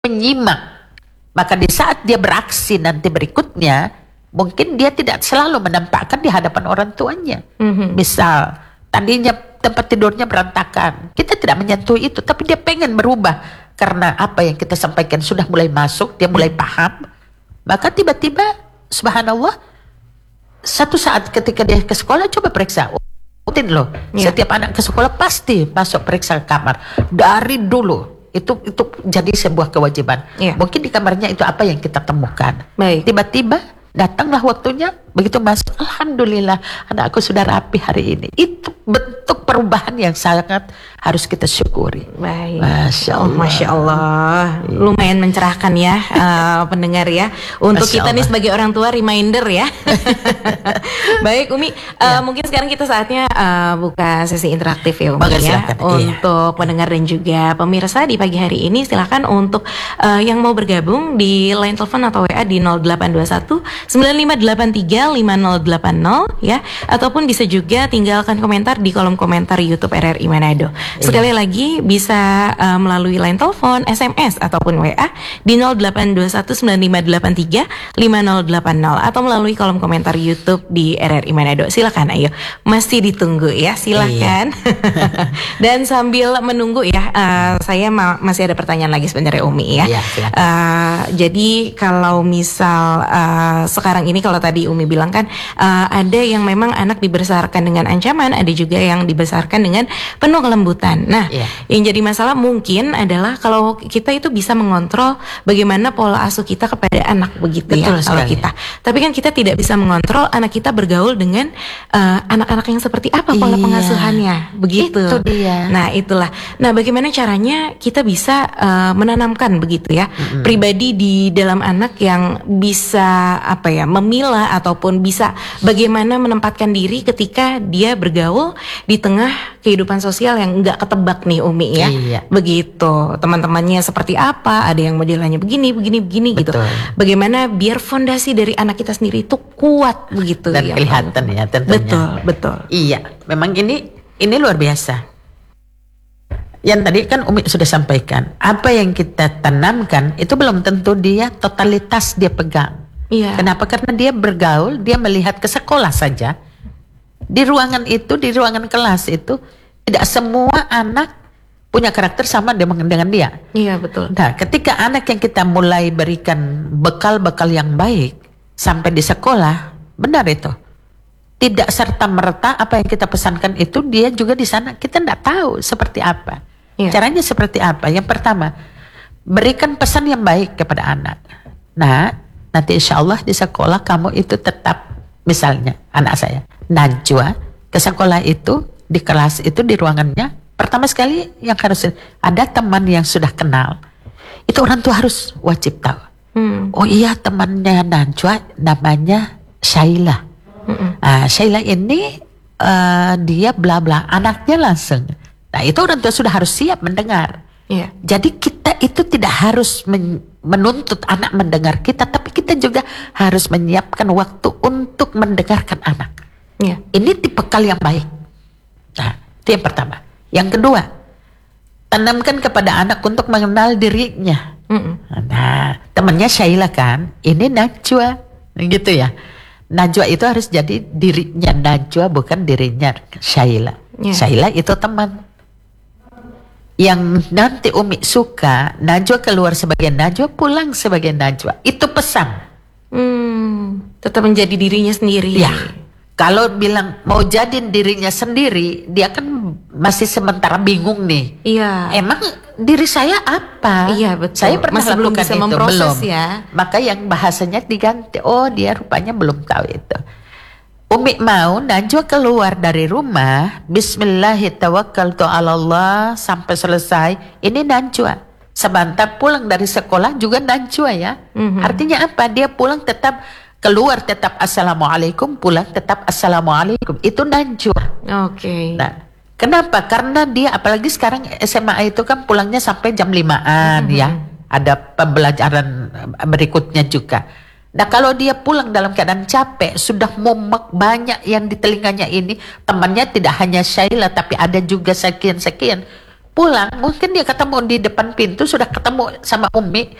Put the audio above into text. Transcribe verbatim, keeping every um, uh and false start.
menyimak. Maka di saat dia beraksi nanti berikutnya, mungkin dia tidak selalu menampakkan di hadapan orang tuanya. Mm-hmm. Misal, tadinya tempat tidurnya berantakan, kita tidak menyentuh itu, tapi dia pengen berubah. Karena apa yang kita sampaikan sudah mulai masuk, dia mulai paham. Maka tiba-tiba, subhanallah, satu saat ketika dia ke sekolah, coba periksa. Rutin loh, ya. Setiap anak ke sekolah pasti masuk periksa kamar. Dari dulu. Itu itu jadi sebuah kewajiban. Ya. Mungkin di kamarnya itu apa yang kita temukan. Baik. Tiba-tiba datanglah waktunya, begitu masuk, alhamdulillah anakku sudah rapi hari ini. Itu bentuk perubahan yang sangat harus kita syukuri. Baik. Masya Allah. Oh, Masya Allah. Lumayan mencerahkan ya uh, pendengar ya. Untuk Masya kita Allah. Nih sebagai orang tua reminder ya. Baik Umi, uh, ya. Mungkin sekarang kita saatnya uh, buka sesi interaktif ya Umi ya. Silakan. Untuk iya. pendengar dan juga pemirsa di pagi hari ini silakan untuk uh, yang mau bergabung di line telepon atau W A di nol delapan dua satu sembilan lima delapan tiga lima nol delapan nol ya, ataupun bisa juga tinggalkan komentar di kolom komentar YouTube R R I Manado. Sekali lagi bisa uh, melalui line telepon, S M S ataupun W A di nol delapan dua satu sembilan lima delapan tiga lima nol delapan nol atau melalui kolom komentar YouTube di R R I Manado. Silakan ayo, masih ditunggu ya, silakan. Iya. Dan sambil menunggu ya, uh, saya ma- masih ada pertanyaan lagi sebenarnya Umi ya. Iya, uh, jadi kalau misal uh, sekarang ini kalau tadi Umi bilang kan uh, ada yang memang anak dibesarkan dengan ancaman, ada juga yang dibesarkan dengan penuh kelembutan. Nah, yeah. yang jadi masalah mungkin adalah kalau kita itu bisa mengontrol bagaimana pola asuh kita kepada anak begitu. Betul ya kalau kita. Tapi kan kita tidak bisa mengontrol anak kita bergaul dengan uh, anak-anak yang seperti apa pola yeah. pengasuhannya begitu. Itu dia. Nah, itulah. Nah, bagaimana caranya kita bisa uh, menanamkan begitu ya mm-hmm. pribadi di dalam anak yang bisa apa ya memilah ataupun bisa bagaimana menempatkan diri ketika dia bergaul di tengah kehidupan sosial yang enggak ketebak nih Umi ya. Iya. Begitu. Teman-temannya seperti apa, ada yang modelannya begini, begini, begini gitu. Bagaimana biar fondasi dari anak kita sendiri itu kuat begitu dan ya. Kelihatan ya tentunya. Betul, betul. Iya, memang ini ini luar biasa. Yang tadi kan Umi sudah sampaikan, apa yang kita tanamkan itu belum tentu dia totalitas dia pegang. Iya. Kenapa? Karena dia bergaul, dia melihat ke sekolah saja. Di ruangan itu, di ruangan kelas itu, tidak semua anak punya karakter sama dengan, dengan dia. Iya, betul. Nah, ketika anak yang kita mulai berikan bekal-bekal yang baik sampai di sekolah, benar itu. Tidak serta-merta apa yang kita pesankan itu dia juga di sana. Kita tidak tahu seperti apa. Iya. Caranya seperti apa? Yang pertama, berikan pesan yang baik kepada anak. Nah, nanti insya Allah di sekolah kamu itu tetap, misalnya anak saya Najwa ke sekolah itu, di kelas itu, di ruangannya, pertama sekali yang harus ada teman yang sudah kenal. Itu orang tua harus wajib tahu. Hmm. Oh iya, temannya Najwa namanya Syaila. Hmm. Nah, Syaila ini uh, dia bla bla, anaknya langsung. Nah, itu orang tua sudah harus siap mendengar. Yeah. Jadi kita itu tidak harus men- menuntut anak mendengar kita, tapi kita juga harus menyiapkan waktu untuk mendengarkan anak. Yeah. Ini tipe kal yang baik. Nah, itu yang pertama. Yang kedua, tanamkan kepada anak untuk mengenal dirinya. Mm-mm. Nah, temannya Syaila kan, ini Najwa, gitu ya. Najwa itu harus jadi dirinya Najwa, bukan dirinya Syaila. Yeah. Syaila itu teman. Yang nanti Umi suka, Najwa keluar sebagai Najwa, pulang sebagai Najwa. Itu pesan. Hmm, tetap menjadi dirinya sendiri. Ya, kalau bilang mau jadiin dirinya sendiri, dia kan masih sementara bingung nih. Iya. Emang diri saya apa? Iya, betul. Saya pernah masih belum bisa itu, memproses belum. Ya. Maka yang bahasanya diganti. Oh, dia rupanya belum tahu itu. Umi mau Najwa keluar dari rumah, Bismillahirrahmanirrahim sampai selesai. Ini Najwa. Sebentar pulang dari sekolah juga Najwa ya. Mm-hmm. Artinya apa? Dia pulang tetap keluar tetap Assalamualaikum, pulang tetap Assalamualaikum. Itu Najwa. Oke. Okay. Nah, kenapa? Karena dia apalagi sekarang S M A itu kan pulangnya sampai jam limaan mm-hmm. ya. Ada pembelajaran berikutnya juga. Nah, kalau dia pulang dalam keadaan capek, sudah mumek banyak yang di telinganya ini, temannya tidak hanya Syaila tapi ada juga sekian-sekian. pulang, mungkin dia ketemu di depan pintu, sudah ketemu sama Umi,